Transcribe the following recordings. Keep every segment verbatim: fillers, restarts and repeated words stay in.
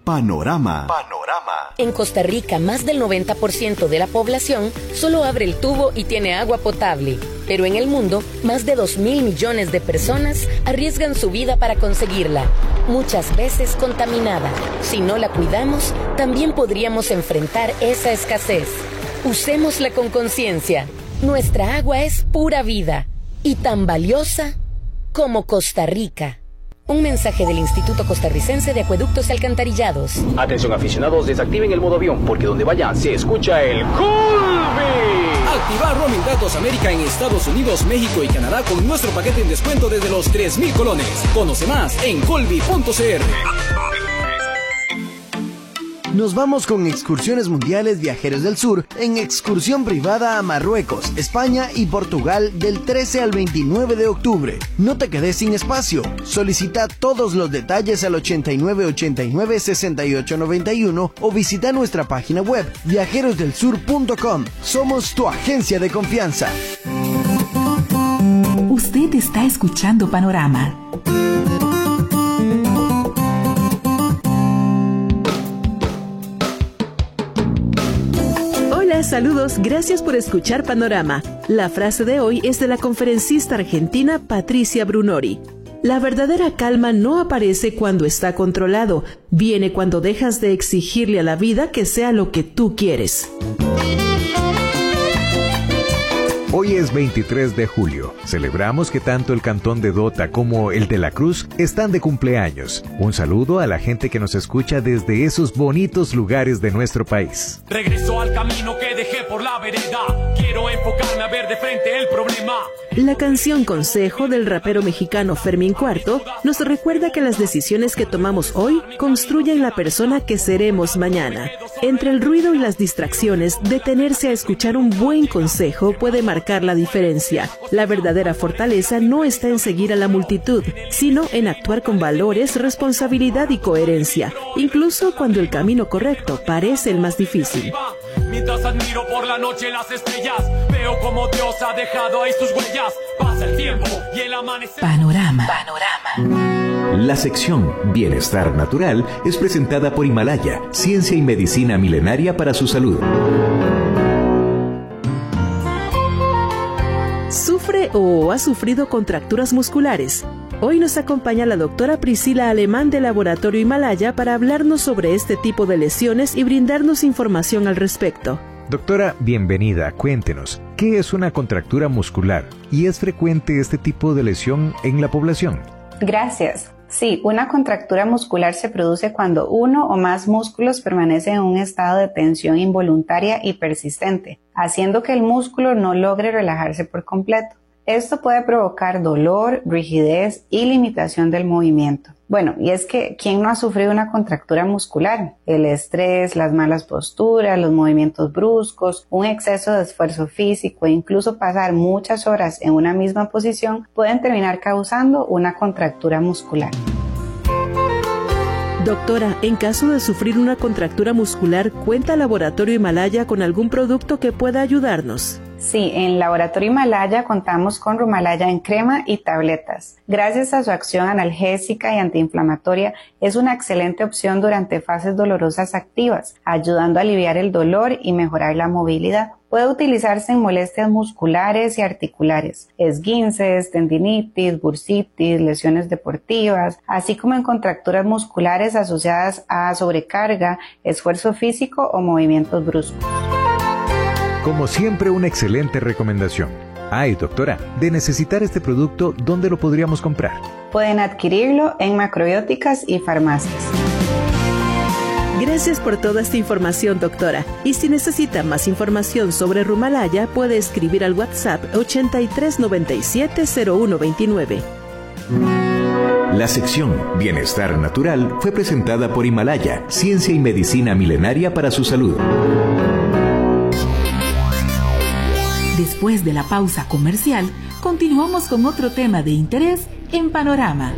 Panorama. Panorama. En Costa Rica, más del noventa por ciento de la población solo abre el tubo y tiene agua potable. Pero en el mundo, más de dos mil millones de personas arriesgan su vida para conseguirla, muchas veces contaminada. Si no la cuidamos, también podríamos enfrentar esa escasez. Usémosla con conciencia. Nuestra agua es pura vida y tan valiosa como Costa Rica. Un mensaje del Instituto Costarricense de Acueductos y Alcantarillados. Atención aficionados, desactiven el modo avión porque donde vayan se escucha el Colby. Activar roaming datos América en Estados Unidos, México y Canadá con nuestro paquete en descuento desde los tres mil colones. Conoce más en colby punto c r. Nos vamos con Excursiones Mundiales Viajeros del Sur en excursión privada a Marruecos, España y Portugal del trece al veintinueve de octubre. No te quedes sin espacio. Solicita todos los detalles al ochenta y nueve ochenta y nueve sesenta y ocho noventa y uno o visita nuestra página web viajeros del sur punto com. Somos tu agencia de confianza. Usted está escuchando Panorama. Hola, saludos, gracias por escuchar Panorama. La frase de hoy es de la conferencista argentina Patricia Brunori. La verdadera calma no aparece cuando está controlado, viene cuando dejas de exigirle a la vida que sea lo que tú quieres. Hoy es veintitrés de julio. Celebramos que tanto el Cantón de Dota como el de La Cruz están de cumpleaños. Un saludo a la gente que nos escucha desde esos bonitos lugares de nuestro país. Regreso al camino que dejé por la vereda. Quiero enfocarme a ver de frente el problema. La canción Consejo del rapero mexicano Fermín Cuarto nos recuerda que las decisiones que tomamos hoy construyen la persona que seremos mañana. Entre el ruido y las distracciones, detenerse a escuchar un buen consejo puede marcar la diferencia. La verdadera fortaleza no está en seguir a la multitud, sino en actuar con valores, responsabilidad y coherencia, incluso cuando el camino correcto parece el más difícil. Mientras admiro por la noche las estrellas, veo como Dios ha dejado ahí sus huellas. Pasa el tiempo y el amanecer. Panorama. Panorama. La sección Bienestar Natural es presentada por Himalaya, ciencia y medicina milenaria para su salud. ¿Sufre o ha sufrido contracturas musculares? Hoy nos acompaña la doctora Priscila Alemán del Laboratorio Himalaya para hablarnos sobre este tipo de lesiones y brindarnos información al respecto. Doctora, bienvenida. Cuéntenos, ¿qué es una contractura muscular? ¿Y es frecuente este tipo de lesión en la población? Gracias. Sí, una contractura muscular se produce cuando uno o más músculos permanecen en un estado de tensión involuntaria y persistente, haciendo que el músculo no logre relajarse por completo. Esto puede provocar dolor, rigidez y limitación del movimiento. Bueno, y es que ¿quién no ha sufrido una contractura muscular? El estrés, las malas posturas, los movimientos bruscos, un exceso de esfuerzo físico e incluso pasar muchas horas en una misma posición pueden terminar causando una contractura muscular. Doctora, en caso de sufrir una contractura muscular, ¿cuenta Laboratorio Himalaya con algún producto que pueda ayudarnos? Sí, en Laboratorio Himalaya contamos con Rumalaya en crema y tabletas. Gracias a su acción analgésica y antiinflamatoria, es una excelente opción durante fases dolorosas activas, ayudando a aliviar el dolor y mejorar la movilidad. Puede utilizarse en molestias musculares y articulares, esguinces, tendinitis, bursitis, lesiones deportivas, así como en contracturas musculares asociadas a sobrecarga, esfuerzo físico o movimientos bruscos. Como siempre, una excelente recomendación. Ay, doctora, de necesitar este producto, ¿dónde lo podríamos comprar? Pueden adquirirlo en macrobióticas y farmacias. Gracias por toda esta información, doctora. Y si necesita más información sobre Rumalaya, puede escribir al WhatsApp ochenta y tres noventa y siete cero uno veintinueve. La sección Bienestar Natural fue presentada por Himalaya, ciencia y medicina milenaria para su salud. Después de la pausa comercial, continuamos con otro tema de interés en Panorama.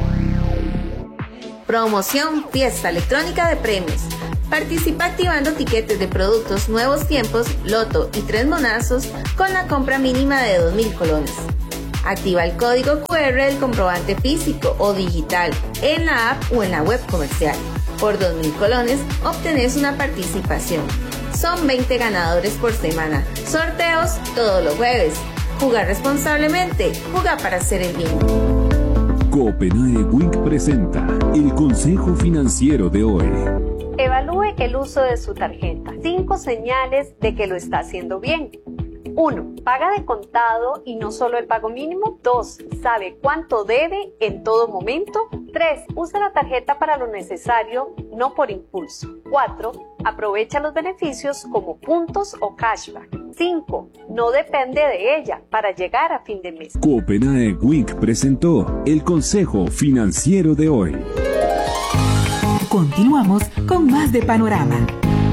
Promoción Fiesta Electrónica de Premios. Participa activando tiquetes de productos Nuevos Tiempos, Loto y Tres Monazos con la compra mínima de dos mil colones. Activa el código cu erre del comprobante físico o digital en la app o en la web comercial. Por dos mil colones obtenés una participación. Son veinte ganadores por semana. Sorteos todos los jueves. Jugar responsablemente. Juega para hacer el bien. Copenhague Wink presenta el consejo financiero de hoy. Evalúe el uso de su tarjeta. Cinco señales de que lo está haciendo bien. uno. Paga de contado y no solo el pago mínimo. dos. Sabe cuánto debe en todo momento. tres. Usa la tarjeta para lo necesario, no por impulso. cuatro. Aprovecha los beneficios como puntos o cashback. cinco. No depende de ella para llegar a fin de mes. Copenhague Week presentó el consejo financiero de hoy. Continuamos con más de Panorama.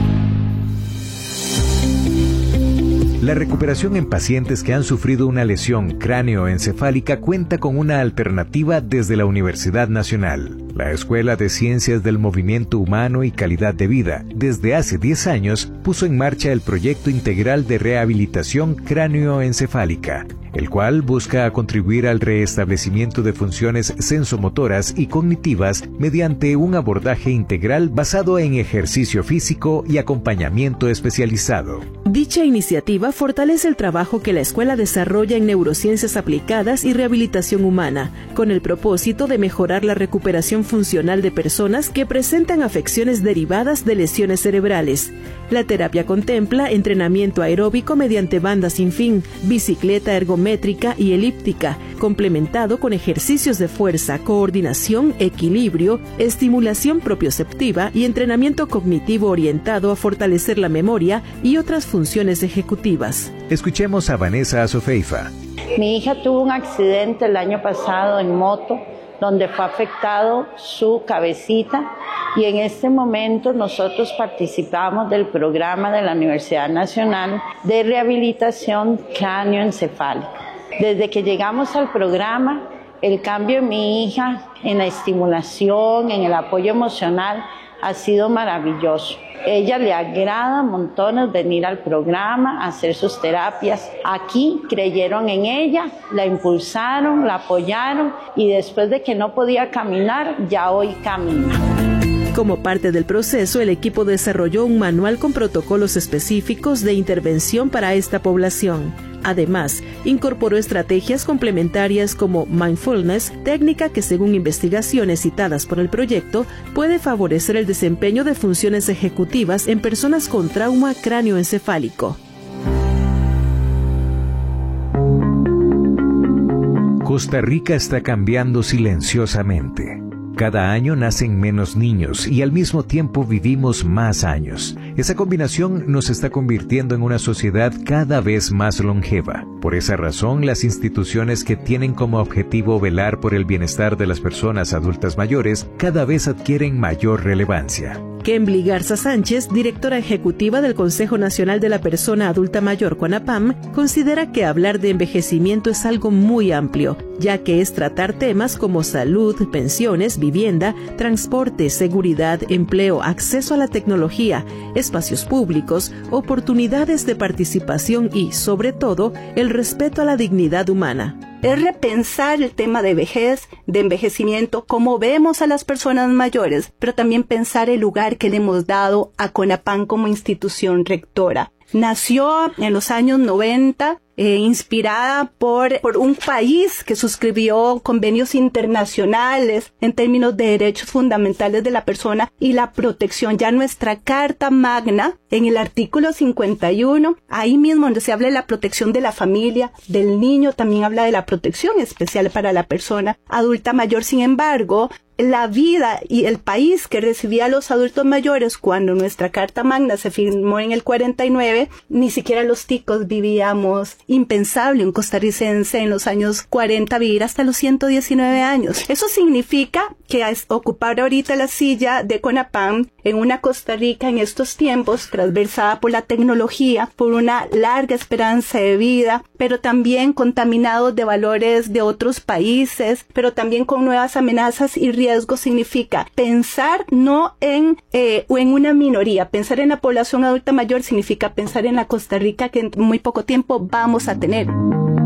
La recuperación en pacientes que han sufrido una lesión cráneoencefálica cuenta con una alternativa desde la Universidad Nacional. La Escuela de Ciencias del Movimiento Humano y Calidad de Vida, desde hace diez años, puso en marcha el proyecto integral de rehabilitación cráneoencefálica, el cual busca contribuir al restablecimiento de funciones sensomotoras y cognitivas mediante un abordaje integral basado en ejercicio físico y acompañamiento especializado. Dicha iniciativa fortalece el trabajo que la escuela desarrolla en neurociencias aplicadas y rehabilitación humana, con el propósito de mejorar la recuperación funcional de personas que presentan afecciones derivadas de lesiones cerebrales. La terapia contempla entrenamiento aeróbico mediante banda sin fin, bicicleta ergométrica y elíptica, complementado con ejercicios de fuerza, coordinación, equilibrio, estimulación propioceptiva y entrenamiento cognitivo orientado a fortalecer la memoria y otras funciones ejecutivas. Escuchemos a Vanessa Azofeifa. Mi hija tuvo un accidente el año pasado en moto, donde fue afectado su cabecita, y en este momento nosotros participamos del programa de la Universidad Nacional de Rehabilitación Cráneoencefálica. Desde que llegamos al programa, el cambio en mi hija, en la estimulación, en el apoyo emocional, ha sido maravilloso. Ella le agrada montones venir al programa, hacer sus terapias. Aquí creyeron en ella, la impulsaron, la apoyaron, y después de que no podía caminar, ya hoy camina. Como parte del proceso, el equipo desarrolló un manual con protocolos específicos de intervención para esta población. Además, incorporó estrategias complementarias como mindfulness, técnica que, según investigaciones citadas por el proyecto, puede favorecer el desempeño de funciones ejecutivas en personas con trauma cráneoencefálico. Costa Rica está cambiando silenciosamente. Cada año nacen menos niños y al mismo tiempo vivimos más años. Esa combinación nos está convirtiendo en una sociedad cada vez más longeva. Por esa razón, las instituciones que tienen como objetivo velar por el bienestar de las personas adultas mayores cada vez adquieren mayor relevancia. Kembly Garza Sánchez, directora ejecutiva del Consejo Nacional de la Persona Adulta Mayor, CONAPAM, considera que hablar de envejecimiento es algo muy amplio, ya que es tratar temas como salud, pensiones, vivienda, transporte, seguridad, empleo, acceso a la tecnología, espacios públicos, oportunidades de participación y, sobre todo, el respeto a la dignidad humana. Es repensar el tema de vejez, de envejecimiento, cómo vemos a las personas mayores, pero también pensar el lugar que le hemos dado a CONAPAM como institución rectora. Nació en los años noventa, eh, inspirada por, por un país que suscribió convenios internacionales en términos de derechos fundamentales de la persona y la protección. Ya nuestra Carta Magna, en el artículo cincuenta y uno, ahí mismo donde se habla de la protección de la familia, del niño, también habla de la protección especial para la persona adulta mayor. Sin embargo, la vida y el país que recibía a los adultos mayores cuando nuestra Carta Magna se firmó en el cuarenta y nueve, ni siquiera los ticos vivíamos. Impensable un costarricense en los años cuarenta vivir hasta los ciento diecinueve años. Eso significa que ocupar ahorita la silla de CONAPAM en una Costa Rica en estos tiempos, transversada por la tecnología, por una larga esperanza de vida, pero también contaminados de valores de otros países, pero también con nuevas amenazas y riesgos, significa pensar no en eh, o en una minoría. Pensar en la población adulta mayor significa pensar en la Costa Rica que en muy poco tiempo vamos a tener.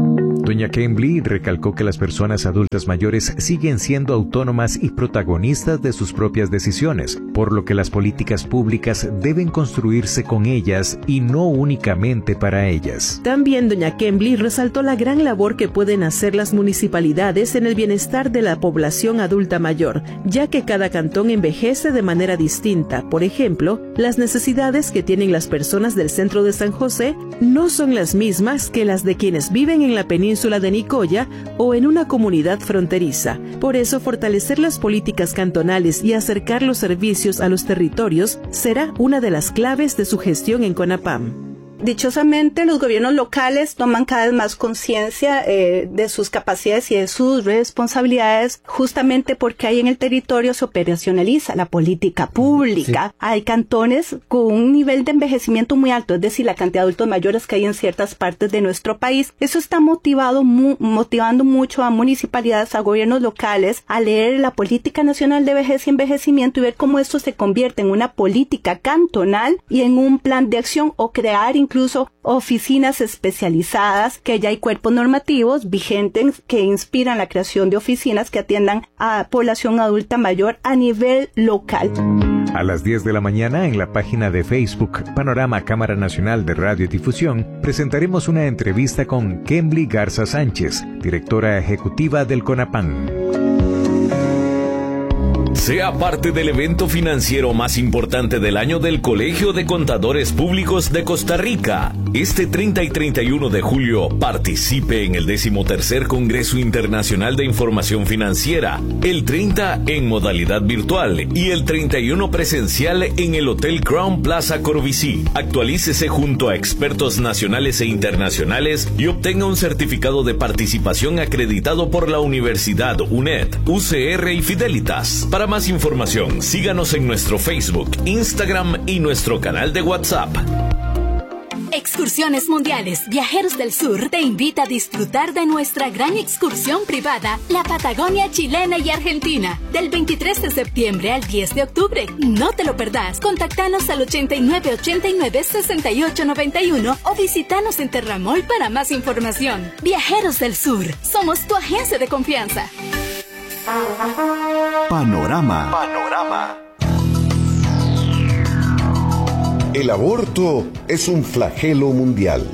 Doña Kembly recalcó que las personas adultas mayores siguen siendo autónomas y protagonistas de sus propias decisiones, por lo que las políticas públicas deben construirse con ellas y no únicamente para ellas. También doña Kembly resaltó la gran labor que pueden hacer las municipalidades en el bienestar de la población adulta mayor, ya que cada cantón envejece de manera distinta. Por ejemplo, las necesidades que tienen las personas del centro de San José no son las mismas que las de quienes viven en la península de Nicoya o en una comunidad fronteriza. Por eso, fortalecer las políticas cantonales y acercar los servicios a los territorios será una de las claves de su gestión en CONAPAM. Dichosamente, los gobiernos locales toman cada vez más conciencia eh, de sus capacidades y de sus responsabilidades, justamente porque ahí en el territorio se operacionaliza la política pública. Sí. Hay cantones con un nivel de envejecimiento muy alto, es decir, la cantidad de adultos mayores que hay en ciertas partes de nuestro país. Eso está motivado, mu motivando mucho a municipalidades, a gobiernos locales, a leer la Política Nacional de Vejez y Envejecimiento y ver cómo esto se convierte en una política cantonal y en un plan de acción, o crear incluso incluso oficinas especializadas, que ya hay cuerpos normativos vigentes que inspiran la creación de oficinas que atiendan a población adulta mayor a nivel local. A las diez de la mañana, en la página de Facebook Panorama Cámara Nacional de Radiodifusión, presentaremos una entrevista con Kembly Garza Sánchez, directora ejecutiva del CONAPAM. Sea parte del evento financiero más importante del año del Colegio de Contadores Públicos de Costa Rica. Este treinta y treinta y uno de julio, participe en el decimotercer Congreso Internacional de Información Financiera, el treinta en modalidad virtual y el treinta y uno presencial en el Hotel Crown Plaza Corvisí. Actualícese junto a expertos nacionales e internacionales y obtenga un certificado de participación acreditado por la Universidad U N E D, U C R y Fidelitas. Para más información, síganos en nuestro Facebook, Instagram y nuestro canal de WhatsApp. Excursiones Mundiales Viajeros del Sur te invita a disfrutar de nuestra gran excursión privada, la Patagonia chilena y argentina, del veintitrés de septiembre al diez de octubre. No te lo perdás. Contactanos al ochenta y nueve ochenta y nueve sesenta y ocho noventa y uno o visitanos en Terramol para más información. Viajeros del Sur, somos tu agencia de confianza. Panorama. Panorama. El aborto es un flagelo mundial.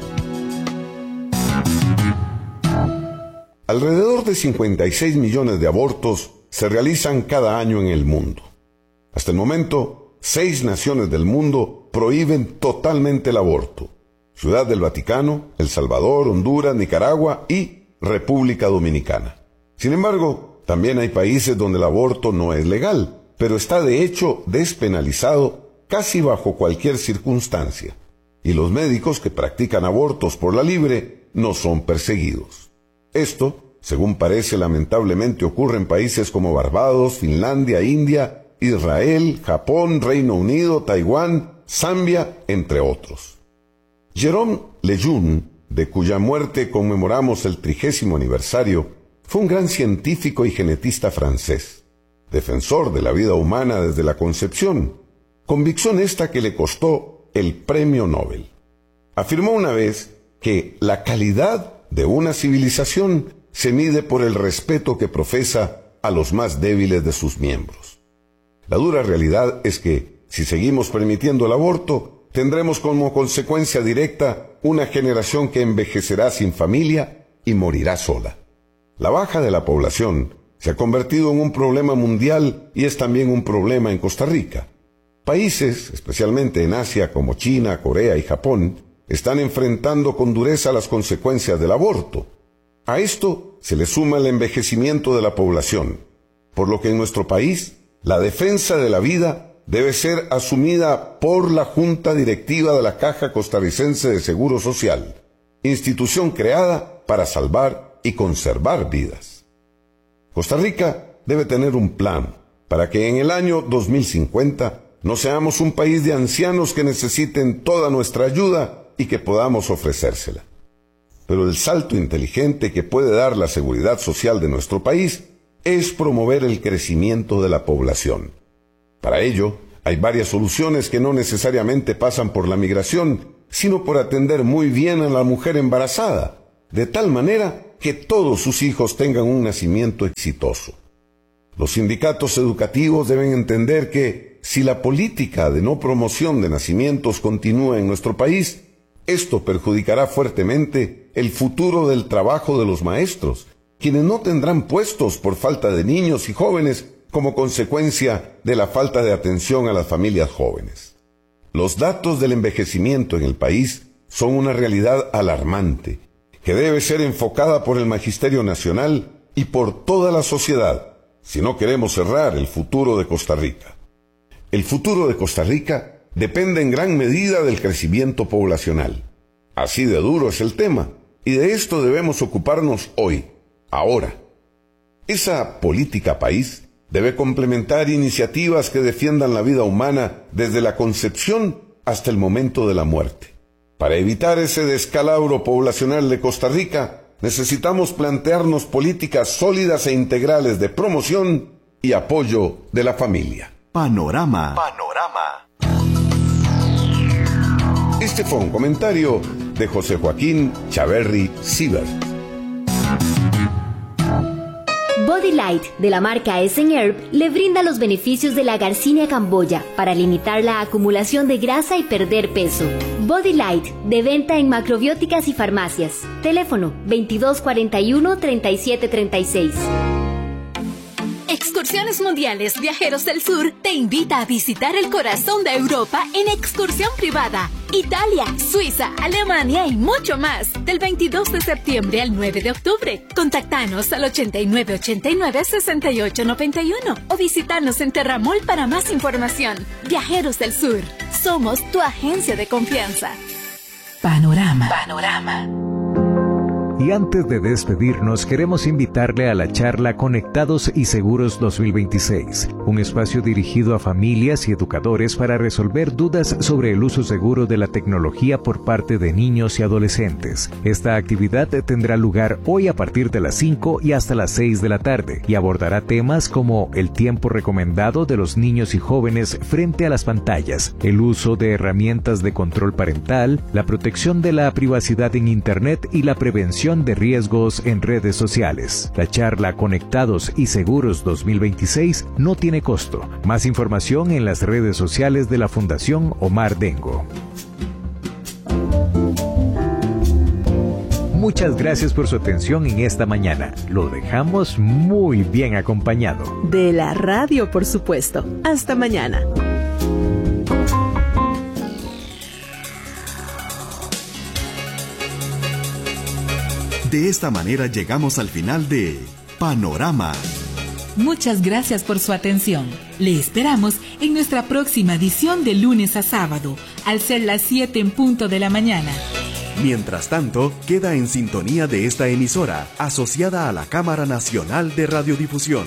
Alrededor de cincuenta y seis millones de abortos se realizan cada año en el mundo. Hasta el momento, seis naciones del mundo prohíben totalmente el aborto: Ciudad del Vaticano, El Salvador, Honduras, Nicaragua y República Dominicana. Sin embargo, también hay países donde el aborto no es legal, pero está de hecho despenalizado casi bajo cualquier circunstancia, y los médicos que practican abortos por la libre no son perseguidos. Esto, según parece, lamentablemente ocurre en países como Barbados, Finlandia, India, Israel, Japón, Reino Unido, Taiwán, Zambia, entre otros. Jérôme Lejeune, de cuya muerte conmemoramos el trigésimo aniversario, fue un gran científico y genetista francés, defensor de la vida humana desde la concepción, convicción esta que le costó el premio Nobel. Afirmó una vez que la calidad de una civilización se mide por el respeto que profesa a los más débiles de sus miembros. La dura realidad es que, si seguimos permitiendo el aborto, tendremos como consecuencia directa una generación que envejecerá sin familia y morirá sola. La baja de la población se ha convertido en un problema mundial y es también un problema en Costa Rica. Países, especialmente en Asia como China, Corea y Japón, están enfrentando con dureza las consecuencias del aborto. A esto se le suma el envejecimiento de la población, por lo que en nuestro país la defensa de la vida debe ser asumida por la Junta Directiva de la Caja Costarricense de Seguro Social, institución creada para salvar y conservar vidas. Costa Rica debe tener un plan para que en el año dos mil cincuenta no seamos un país de ancianos que necesiten toda nuestra ayuda y que podamos ofrecérsela. Pero el salto inteligente que puede dar la seguridad social de nuestro país es promover el crecimiento de la población. Para ello, hay varias soluciones que no necesariamente pasan por la migración, sino por atender muy bien a la mujer embarazada, de tal manera que todos sus hijos tengan un nacimiento exitoso. Los sindicatos educativos deben entender que si la política de no promoción de nacimientos continúa en nuestro país, esto perjudicará fuertemente el futuro del trabajo de los maestros, quienes no tendrán puestos por falta de niños y jóvenes como consecuencia de la falta de atención a las familias jóvenes. Los datos del envejecimiento en el país son una realidad alarmante, que debe ser enfocada por el Magisterio Nacional y por toda la sociedad, si no queremos cerrar el futuro de Costa Rica. El futuro de Costa Rica depende en gran medida del crecimiento poblacional. Así de duro es el tema, y de esto debemos ocuparnos hoy, ahora. Esa política país debe complementar iniciativas que defiendan la vida humana desde la concepción hasta el momento de la muerte. Para evitar ese descalabro poblacional de Costa Rica, necesitamos plantearnos políticas sólidas e integrales de promoción y apoyo de la familia. Panorama. Panorama. Este fue un comentario de José Joaquín Chaverri Sibert. Body Light, de la marca Essen Herb, le brinda los beneficios de la Garcinia camboya para limitar la acumulación de grasa y perder peso. Body Light, de venta en macrobióticas y farmacias. Teléfono veintidós cuarenta y uno, treinta y siete treinta y seis. Excursiones Mundiales Viajeros del Sur te invita a visitar el corazón de Europa en excursión privada. Italia, Suiza, Alemania y mucho más. Del veintidós de septiembre al nueve de octubre. Contactanos al ochenta y nueve ochenta y nueve, sesenta y ocho noventa y uno o visítanos en Terramol para más información. Viajeros del Sur, somos tu agencia de confianza. Panorama. Panorama. Y antes de despedirnos, queremos invitarle a la charla Conectados y Seguros dos mil veintiséis, un espacio dirigido a familias y educadores para resolver dudas sobre el uso seguro de la tecnología por parte de niños y adolescentes. Esta actividad tendrá lugar hoy a partir de las cinco y hasta las seis de la tarde y abordará temas como el tiempo recomendado de los niños y jóvenes frente a las pantallas, el uso de herramientas de control parental, la protección de la privacidad en Internet y la prevención de riesgos en redes sociales. La charla Conectados y Seguros dos mil veintiséis no tiene costo. Más información en las redes sociales de la Fundación Omar Dengo. Muchas gracias por su atención en esta mañana. Lo dejamos muy bien acompañado. De la radio, por supuesto. Hasta mañana. De esta manera llegamos al final de Panorama. Muchas gracias por su atención. Le esperamos en nuestra próxima edición de lunes a sábado, al ser las siete en punto de la mañana. Mientras tanto, queda en sintonía de esta emisora, asociada a la Cámara Nacional de Radiodifusión.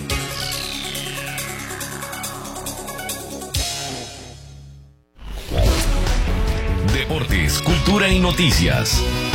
Deportes, cultura y noticias.